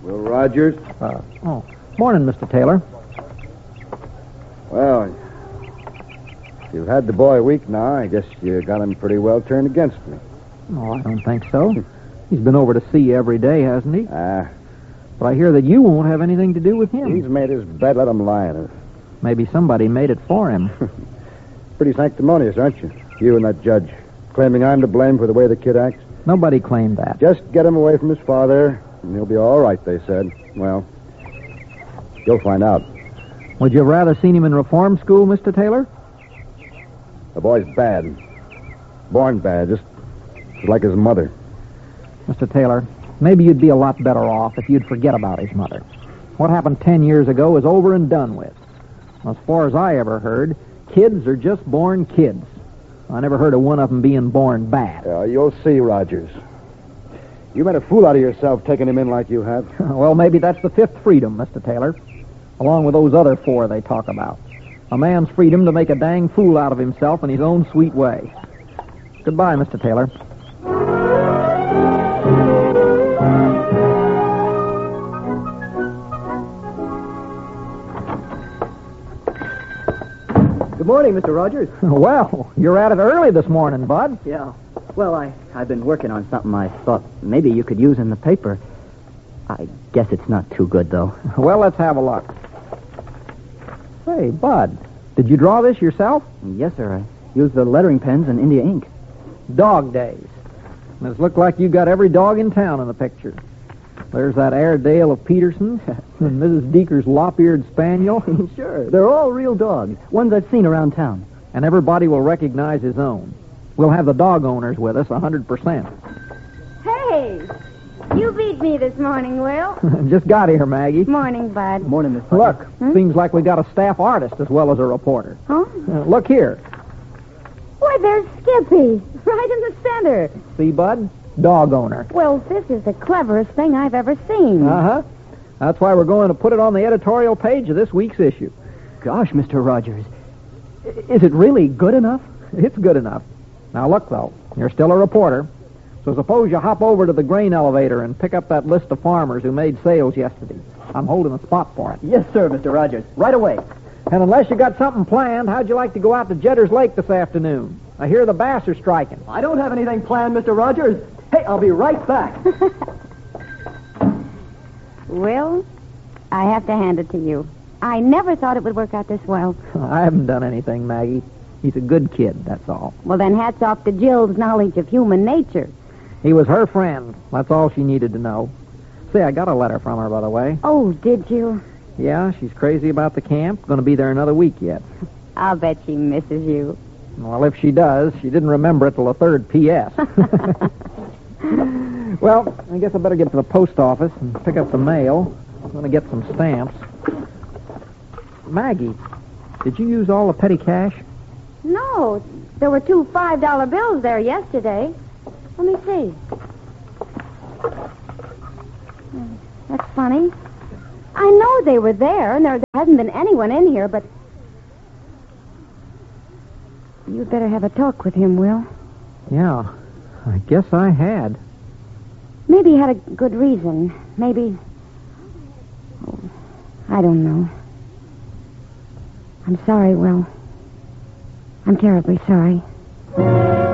Will Rogers? Morning, Mr. Taylor. Well, you've had the boy a week now. I guess you got him pretty well turned against me. Oh, I don't think so. He's been over to see you every day, hasn't he? But I hear that you won't have anything to do with him. he's made his bed. Let him lie in it. Maybe somebody made it for him. Pretty sanctimonious, aren't you? You and that judge. Claiming I'm to blame for the way the kid acts. Nobody claimed that. Just get him away from his father, and he'll be all right, they said. Well, you'll find out. Would you have rather seen him in reform school, Mr. Taylor? The boy's bad. Born bad, just like his mother. Mr. Taylor, maybe you'd be a lot better off if you'd forget about his mother. What happened 10 years ago is over and done with. As far as I ever heard, kids are just born kids. I never heard of one of them being born bad. You'll see, Rogers. You made a fool out of yourself taking him in like you have. Well, maybe that's the fifth freedom, Mr. Taylor, along with those other four they talk about. A man's freedom to make a dang fool out of himself in his own sweet way. Goodbye, Mr. Taylor. Good morning, Mr. Rogers. Well, you're at it early this morning, Bud. Yeah. Well, I've been working on something I thought maybe you could use in the paper. I guess it's not too good, though. Well, let's have a look. Say, Bud, did you draw this yourself? Yes, sir. I used the lettering pens and India ink. Dog days. It looked like you got every dog in town in the picture. There's that Airedale of Peterson's and Mrs. Deeker's lop-eared spaniel. Sure. They're all real dogs, ones I've seen around town. And everybody will recognize his own. We'll have the dog owners with us 100%. Hey, you beat me this morning, Will. Just got here, Maggie. Morning, Bud. Morning, Miss. Look, seems like we got a staff artist as well as a reporter. Huh? Look here. Why, there's Skippy, right in the center. See, Bud? Dog owner. Well, this is the cleverest thing I've ever seen. Uh-huh. That's why we're going to put it on the editorial page of this week's issue. Gosh, Mr. Rogers. Is it really good enough? It's good enough. Now, look, though. You're still a reporter. So suppose you hop over to the grain elevator and pick up that list of farmers who made sales yesterday. I'm holding a spot for it. Yes, sir, Mr. Rogers. Right away. And unless you got something planned, how'd you like to go out to Jedders Lake this afternoon? I hear the bass are striking. I don't have anything planned, Mr. Rogers. Hey, I'll be right back. Will, I have to hand it to you. I never thought it would work out this well. I haven't done anything, Maggie. He's a good kid, that's all. Well, then hats off to Jill's knowledge of human nature. He was her friend. That's all she needed to know. Say, I got a letter from her, by the way. Oh, did you? Yeah, she's crazy about the camp. Going to be there another week yet. I'll bet she misses you. Well, if she does, she didn't remember it till the third P.S. Well, I guess I better get to the post office and pick up the mail. I'm going to get some stamps. Maggie, did you use all the petty cash? No, there were 2 $5 bills there yesterday. Let me see. That's funny. I know they were there, and there hasn't been anyone in here, but... You'd better have a talk with him, Will. Yeah, I guess I had. Maybe he had a good reason. Maybe... Oh, I don't know. I'm sorry, Will. I'm terribly sorry.